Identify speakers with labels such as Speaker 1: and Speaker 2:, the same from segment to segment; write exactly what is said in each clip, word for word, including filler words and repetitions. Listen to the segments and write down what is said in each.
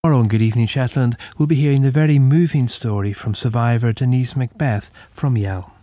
Speaker 1: Tomorrow on Good Evening Shetland, we'll be hearing the very moving story from survivor Denise Macbeth from Yell.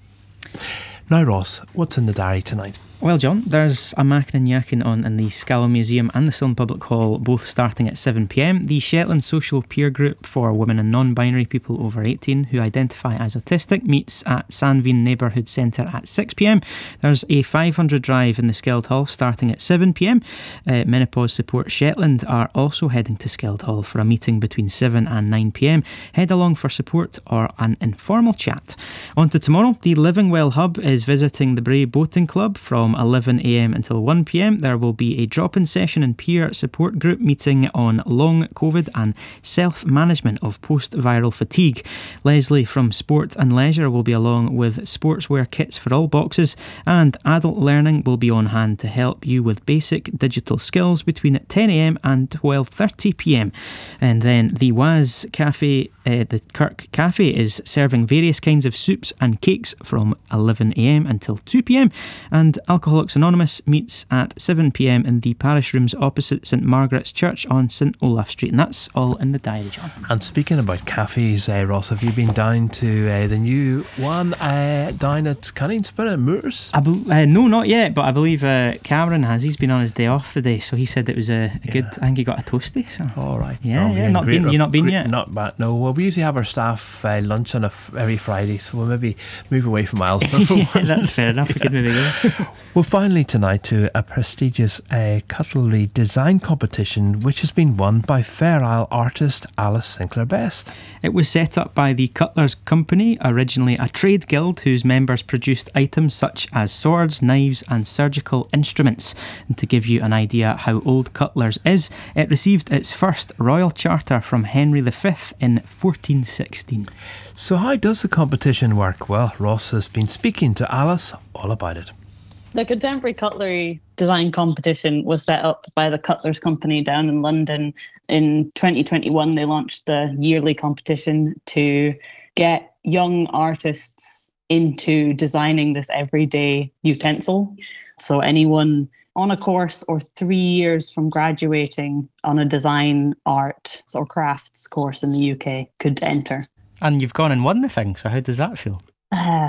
Speaker 1: Now, Ross, what's in the diary tonight?
Speaker 2: Well, John, there's a Mackin and Yakkin on in the Scala Museum and the Stirling Public Hall, both starting at seven p m. The Shetland Social Peer Group for women and non-binary people over eighteen who identify as autistic meets at Sandveen Neighbourhood Centre at six p m. There's a five hundred drive in the Skeld Hall starting at seven p m. Uh, Menopause Support Shetland are also heading to Skeld Hall for a meeting between seven and nine p m. Head along for support or an informal chat. On to tomorrow, the Livingwell Hub is visiting the Bray Boating Club from eleven a m until one p m. There will be a drop-in session and peer support group meeting on long COVID and self-management of post-viral fatigue. Leslie from Sport and Leisure will be along with sportswear kits for all boxes, and Adult Learning will be on hand to help you with basic digital skills between ten a m and twelve thirty p m. And then the Waz Cafe, uh, the Kirk Cafe, is serving various kinds of soups and cakes from eleven a m until two p m. And Alcoholics Anonymous meets at seven p m in the parish rooms opposite St Margaret's Church on St Olaf Street. And that's all in the diary, John.
Speaker 1: And speaking about cafes, uh, Ross, have you been down to uh, the new one uh, down at Cunning Spirit Moors?
Speaker 2: I be- uh, no, not yet, but I believe uh, Cameron has. He's been on his day off today, so he said it was a, a yeah. good. I think he got a toasty. So.
Speaker 1: All right.
Speaker 2: Yeah,
Speaker 1: oh,
Speaker 2: yeah. Not been. You not been
Speaker 1: great,
Speaker 2: yet?
Speaker 1: Not bad. No. Well, we usually have our staff uh, lunch on a f- every Friday, so we'll maybe move away from Islesborough for
Speaker 2: yeah,
Speaker 1: once.
Speaker 2: That's fair enough. We could maybe go.
Speaker 1: Well, finally tonight to a prestigious uh, cutlery design competition which has been won by Fair Isle artist Alice Sinclair Best.
Speaker 2: It was set up by the Cutlers Company, originally a trade guild whose members produced items such as swords, knives and surgical instruments. And to give you an idea how old Cutlers is, it received its first royal charter from Henry the Fifth in fourteen sixteen.
Speaker 1: So how does the competition work? Well, Ross has been speaking to Alice all about it.
Speaker 3: The Contemporary Cutlery Design Competition was set up by the Cutlers Company down in London. In twenty twenty-one, they launched the yearly competition to get young artists into designing this everyday utensil. So anyone on a course or three years from graduating on a design, art or crafts course in the U K could enter.
Speaker 2: And you've gone and won the thing, so how does that feel?
Speaker 3: Uh,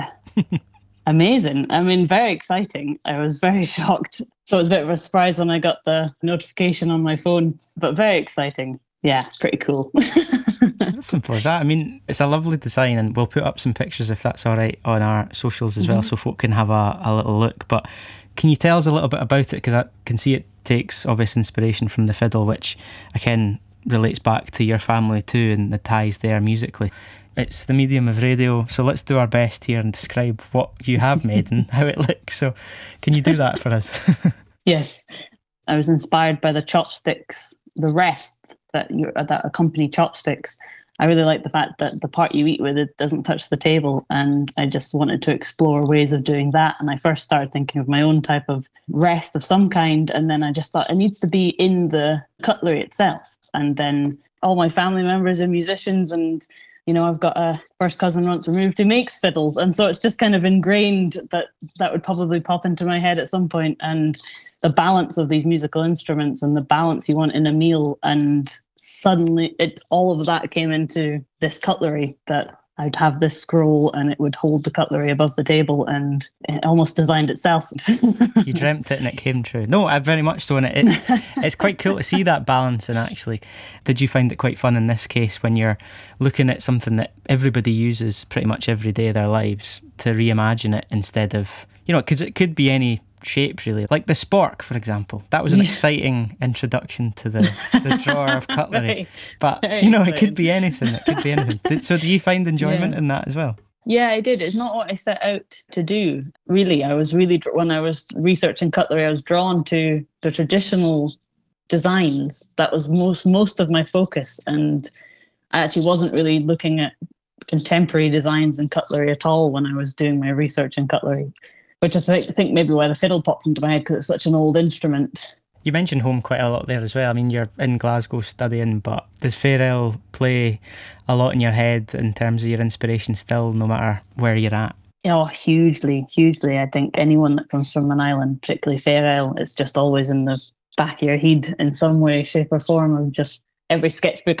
Speaker 3: Amazing. I mean, very exciting. I was very shocked. So it was a bit of a surprise when I got the notification on my phone, but very exciting. Yeah, pretty cool.
Speaker 2: As simple as that. I mean, it's a lovely design, and we'll put up some pictures if that's all right on our socials as mm-hmm. well, so folk can have a, a little look. But can you tell us a little bit about it? Because I can see it takes obvious inspiration from the fiddle, which again relates back to your family too, and the ties there musically. It's the medium of radio, so let's do our best here and describe what you have made and how it looks. So can you do that for us?
Speaker 3: Yes. I was inspired by the chopsticks, the rest that you that accompany chopsticks. I really like the fact that the part you eat with it doesn't touch the table, and I just wanted to explore ways of doing that. And I first started thinking of my own type of rest of some kind, and then I just thought it needs to be in the cutlery itself. And then all my family members are musicians, and you know, I've got a first cousin once removed who makes fiddles. And so it's just kind of ingrained that that would probably pop into my head at some point. And the balance of these musical instruments and the balance you want in a meal. And suddenly it all of that came into this cutlery, that I'd have this scroll and it would hold the cutlery above the table, and it almost designed itself.
Speaker 2: You dreamt it and it came true. No, I very much so. And it, it's, it's quite cool to see that balance. And actually, did you find it quite fun in this case when you're looking at something that everybody uses pretty much every day of their lives to reimagine it instead of, you know, because it could be any shape really, like the spork for example. That was an yeah. exciting introduction to the, the drawer of cutlery. Very, but very you know exciting. It could be anything. It could be anything. So do you find enjoyment yeah. in that as well?
Speaker 3: Yeah, I did. It's not what I set out to do. Really, I was really, when I was researching cutlery, I was drawn to the traditional designs. That was most most of my focus, and I actually wasn't really looking at contemporary designs in cutlery at all when I was doing my research in cutlery. Which I think, think maybe why the fiddle popped into my head, because it's such an old instrument.
Speaker 2: You mentioned home quite a lot there as well. I mean, you're in Glasgow studying, but does Fair Isle play a lot in your head in terms of your inspiration still, no matter where you're at?
Speaker 3: Oh, hugely, hugely. I think anyone that comes from an island, particularly Fair Isle, it's just always in the back of your head in some way, shape or form, of just every sketchbook